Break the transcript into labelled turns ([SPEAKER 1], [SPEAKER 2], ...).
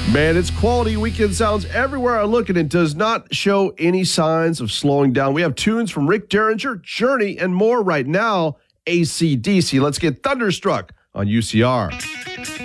[SPEAKER 1] Man, it's quality weekend sounds everywhere I look, and it does not show any signs of slowing down. We have tunes from Rick Derringer, Journey, and more right now. AC/DC. Let's get Thunderstruck on UCR.